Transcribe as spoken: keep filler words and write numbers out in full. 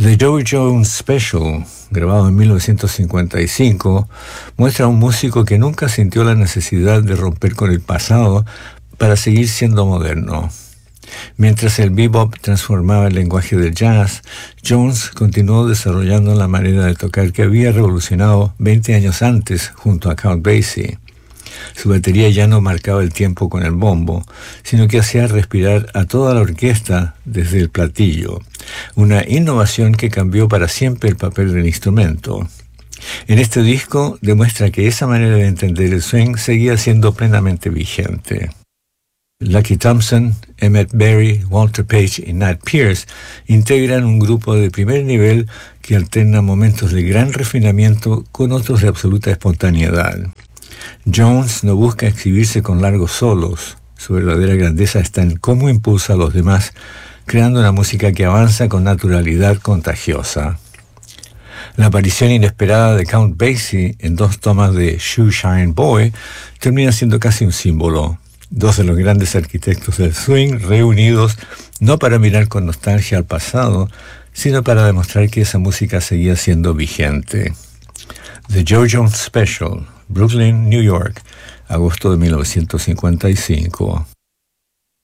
The Joe Jones Special, grabado en mil novecientos cincuenta y cinco, muestra a un músico que nunca sintió la necesidad de romper con el pasado para seguir siendo moderno. Mientras el bebop transformaba el lenguaje del jazz, Jones continuó desarrollando la manera de tocar que había revolucionado veinte años antes junto a Count Basie. Su batería ya no marcaba el tiempo con el bombo, sino que hacía respirar a toda la orquesta desde el platillo, una innovación que cambió para siempre el papel del instrumento. En este disco demuestra que esa manera de entender el swing seguía siendo plenamente vigente. Lucky Thompson, Emmett Berry, Walter Page y Nat Pierce integran un grupo de primer nivel que alterna momentos de gran refinamiento con otros de absoluta espontaneidad. Jones no busca exhibirse con largos solos. Su verdadera grandeza está en cómo impulsa a los demás, creando una música que avanza con naturalidad contagiosa. La aparición inesperada de Count Basie en dos tomas de Shoeshine Boy termina siendo casi un símbolo. Dos de los grandes arquitectos del swing reunidos no para mirar con nostalgia al pasado, sino para demostrar que esa música seguía siendo vigente. The Joe Jones Special, Brooklyn, New York, agosto de mil novecientos cincuenta y cinco.